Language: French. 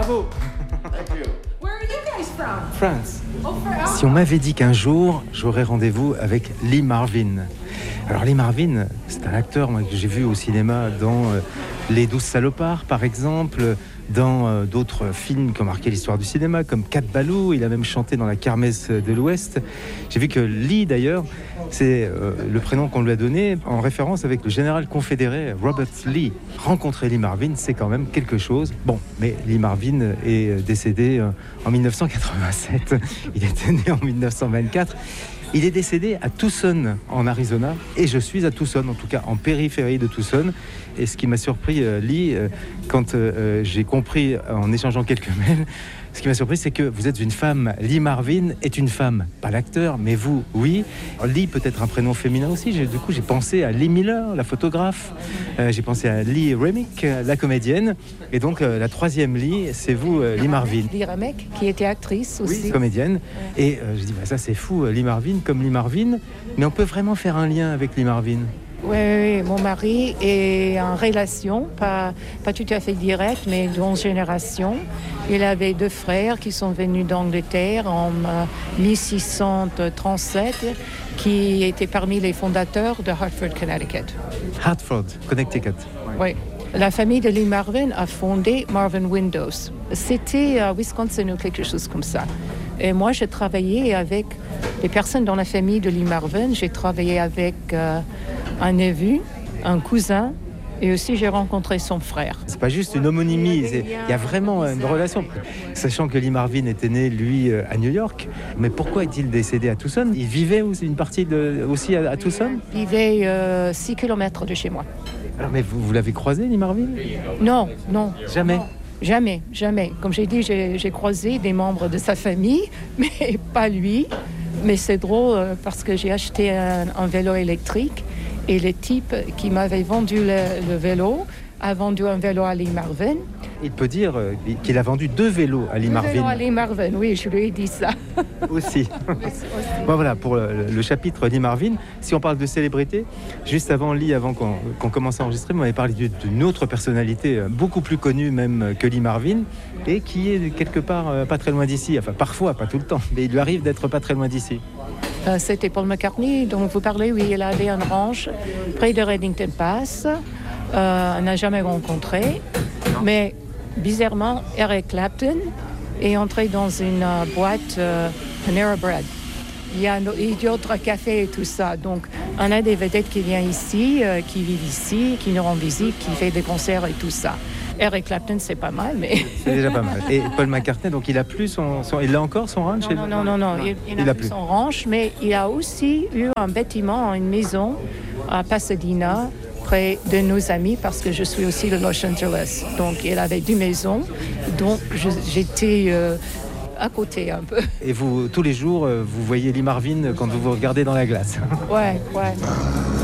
Bravo. Where are you guys from? France. Oh, Si on m'avait dit qu'un jour, j'aurais rendez-vous avec Lee Marvin. Alors Lee Marvin, c'est un acteur moi, que j'ai vu au cinéma dans Les 12 salopards, par exemple, dans d'autres films qui ont marqué l'histoire du cinéma, comme Cat Ballou. Il a même chanté dans La Kermesse de l'Ouest. J'ai vu que Lee, d'ailleurs, c'est le prénom qu'on lui a donné en référence avec le général confédéré Robert Lee. Rencontrer Lee Marvin, c'est quand même quelque chose. Bon, mais Lee Marvin est décédé en 1987. Il était né en 1924. Il est décédé à Tucson, en Arizona, et je suis à Tucson, en tout cas en périphérie de Tucson. Et ce qui m'a surpris, Lee, quand j'ai compris en échangeant quelques mails, ce qui m'a surpris, c'est que vous êtes une femme. Lee Marvin est une femme, pas l'acteur, mais vous, oui. Lee peut être un prénom féminin aussi. Du coup, j'ai pensé à Lee Miller, la photographe. J'ai pensé à Lee Remick, la comédienne. Et donc, la troisième Lee, c'est vous, Lee Marvin. Lee Remick, qui était actrice aussi. Oui, comédienne. Et je dis, ça c'est fou, Lee Marvin comme Lee Marvin. Mais on peut vraiment faire un lien avec Lee Marvin. Oui, mon mari est en relation, pas tout à fait directe, mais d'une génération. Il avait 2 frères qui sont venus d'Angleterre en 1637, qui étaient parmi les fondateurs de Hartford, Connecticut. Hartford, Connecticut. Oui. La famille de Lee Marvin a fondé Marvin Windows. C'était à Wisconsin ou quelque chose comme ça. Et moi, j'ai travaillé avec les personnes dans la famille de Lee Marvin. J'ai travaillé avec un neveu, un cousin, et aussi j'ai rencontré son frère. C'est pas juste une homonymie, il y a vraiment une relation. Sachant que Lee Marvin était né, lui, à New York, mais pourquoi est-il décédé à Tucson? Il vivait aussi une partie aussi à Tucson? Il vivait 6 km de chez moi. Alors, mais vous l'avez croisé, Lee Marvin? Non. Jamais? Non. Jamais. Comme j'ai dit, j'ai croisé des membres de sa famille, mais pas lui. Mais c'est drôle parce que j'ai acheté un vélo électrique et le type qui m'avait vendu le vélo a vendu un vélo à Lee Marvin. Il peut dire qu'il a vendu 2 vélos à Lee Marvin. 2 vélos à Lee Marvin, oui, je lui ai dit ça. Aussi. Bon, voilà, pour le chapitre Lee Marvin, si on parle de célébrité, juste avant qu'on commence à enregistrer, vous m'avez parlé d'une autre personnalité, beaucoup plus connue même que Lee Marvin, et qui est quelque part pas très loin d'ici. Enfin, parfois, pas tout le temps, mais il lui arrive d'être pas très loin d'ici. C'était Paul McCartney, dont vous parlez, oui, il avait un ranch près de Reddington Pass. On n'a jamais rencontré, mais bizarrement, Eric Clapton est entré dans une boîte Panera Bread. Il y a d'autres cafés et tout ça. Donc, on a des vedettes qui viennent ici, qui vivent ici, qui nous rendent visite, qui font des concerts et tout ça. Eric Clapton, c'est pas mal, mais... C'est déjà pas mal. Et Paul McCartney, donc il a plus il a encore son ranch? Non. Il a plus son ranch, mais il a aussi eu un bâtiment, une maison à Pasadena, près de nos amis, parce que je suis aussi de Los Angeles. Donc, il avait 2 maisons, dont j'étais à côté un peu. Et vous, tous les jours, vous voyez Lee Marvin quand vous vous regardez dans la glace? Ouais.